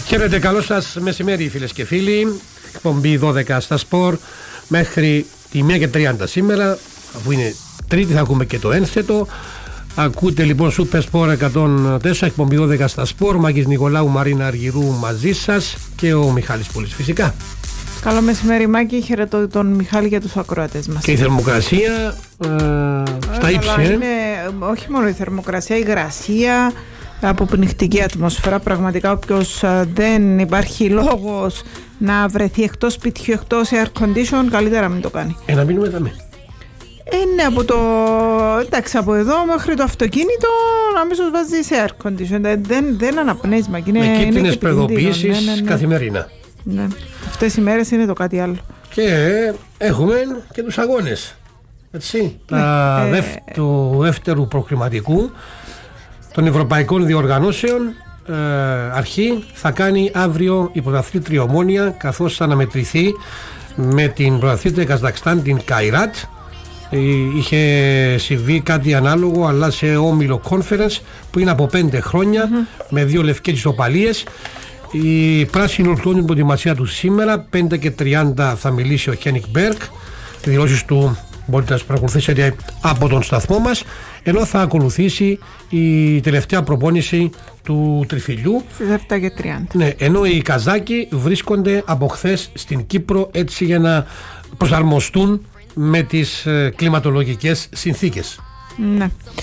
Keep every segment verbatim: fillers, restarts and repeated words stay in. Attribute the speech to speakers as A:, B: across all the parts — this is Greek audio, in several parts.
A: Χαίρετε, καλό σας μεσημέρι φίλες και φίλοι. Εκπομπή δώδεκα στα Σπορ μέχρι τη μία και τριάντα σήμερα. Αφού είναι Τρίτη θα ακούμε και το ένθετο. Ακούτε λοιπόν Super Sport εκατόν τέσσερα, εκπομπή δώδεκα στα Σπορ. Μάκης Νικολάου, Μαρίνα Αργυρού μαζί σας και ο Μιχάλης Πούλης φυσικά.
B: Καλό μεσημέρι Μάκη, χαιρετώ τον Μιχάλη για τους ακροατές μας.
A: Και η θερμοκρασία ε, στα ύψη. Ε.
B: Είναι, όχι μόνο η θερμοκρασία, η υγρασία, αποπνιχτική ατμόσφαιρα. Πραγματικά όποιος δεν υπάρχει λόγος να βρεθεί εκτός σπιτιού, εκτός air condition, καλύτερα μην το κάνει.
A: Ε, να μείνουμε δαμέ.
B: Είναι από το, εντάξει, από εδώ μέχρι το αυτοκίνητο νομίζω βάζει σε air condition. Δεν, δεν αναπνέεις Μάκη.
A: Με κίτρινες προειδοποιήσεις ναι, ναι, ναι. καθημερινά.
B: Ναι. Αυτές οι μέρες είναι το κάτι άλλο.
A: Και έχουμε και τους αγώνες. Έτσι. Ναι. Τα
B: ε,
A: δευ, του δεύτερου προκριματικού των ευρωπαϊκών διοργανώσεων ε, αρχή θα κάνει αύριο η πρωταθλήτρια Ομόνοια, καθώς θα αναμετρηθεί με την πρωταθλήτρια Καζακστάν, την Καϊράτ. Είχε συμβεί κάτι ανάλογο, αλλά σε όμιλο conference που είναι από πέντε χρόνια mm-hmm. με δύο λευκές ισοπαλίες. Οι πράσινοι ολοκληρώνουν την προετοιμασία του σήμερα. πέντε και τριάντα θα μιλήσει ο Χένικ Μπέρκ. Τις δηλώσεις του μπορείτε να τις παρακολουθήσετε από τον σταθμό μας. Ενώ θα ακολουθήσει η τελευταία προπόνηση του τριφυλιού
B: στις επτά και τριάντα.
A: Ναι, ενώ οι Καζάκοι βρίσκονται από χθες στην Κύπρο, έτσι για να προσαρμοστούν με τις ε, κλιματολογικές συνθήκες.
B: Ναι.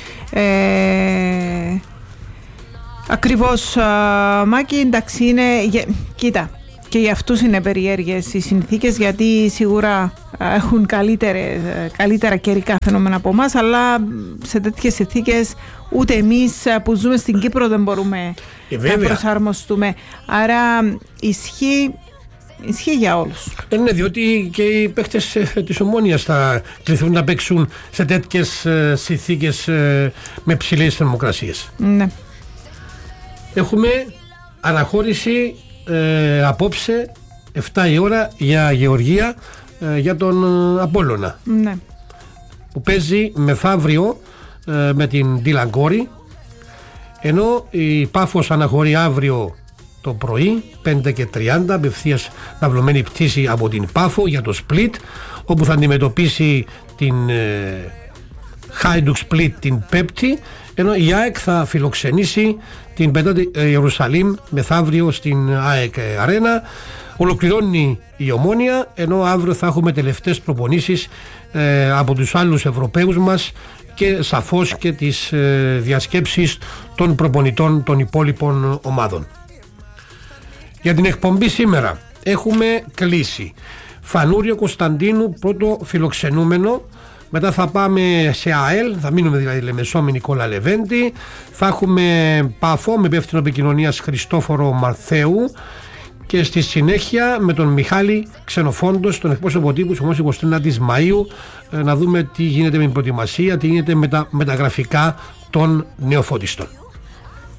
B: Ε, ακριβώς, α, Μάκη, εντάξει, είναι, για, κοίτα, και για αυτούς είναι περίεργες οι συνθήκες, γιατί σίγουρα έχουν καλύτερα καιρικά φαινόμενα από εμάς, αλλά σε τέτοιες συνθήκες ούτε εμείς που ζούμε στην Κύπρο δεν μπορούμε ε, να προσαρμοστούμε. Άρα ισχύει Ισχύει για όλους.
A: Ε, ναι, διότι και οι παίκτες ε, της Ομόνοιας θα κληθούν να παίξουν σε τέτοιες ε, συνθήκες ε, με ψηλές θερμοκρασίες.
B: Ναι.
A: Έχουμε αναχώρηση ε, απόψε επτά η ώρα για Γεωργία ε, για τον ε, Απόλλωνα.
B: Ναι.
A: Που παίζει μεθαύριο ε, με την Ντιλαγκόρη, ενώ η Πάφος αναχωρεί αύριο το πρωί πέντε και τριάντα, απευθείας ναυλωμένη πτήση από την Πάφο για το Split, όπου θα αντιμετωπίσει την ε, Χάιντουκ Split την Πέμπτη, ενώ η ΑΕΚ θα φιλοξενήσει την Πεντάτη ε, Ιερουσαλήμ μεθαύριο στην ΑΕΚ Αρένα. Ολοκληρώνει η Ομόνοια, ενώ αύριο θα έχουμε τελευταίες προπονήσεις ε, από τους άλλους Ευρωπαίους μας και σαφώς και τις ε, διασκέψεις των προπονητών των υπόλοιπων ομάδων. Για την εκπομπή σήμερα έχουμε κλείσει Φανούριο Κωνσταντίνου, πρώτο φιλοξενούμενο. Μετά θα πάμε σε ΑΕΛ, θα μείνουμε δηλαδή Λεμεσό με Νικόλα Λεβέντη. Θα έχουμε Πάφο με υπεύθυνο επικοινωνίας Χριστόφορο Μαρθέου. Και στη συνέχεια με τον Μιχάλη Ξενοφόντος, τον εκπρόσωπο τύπου όμως εικοστή ένατη Μαΐου, να δούμε τι γίνεται με την προετοιμασία, τι γίνεται με τα μεταγραφικά των νεοφώτιστων.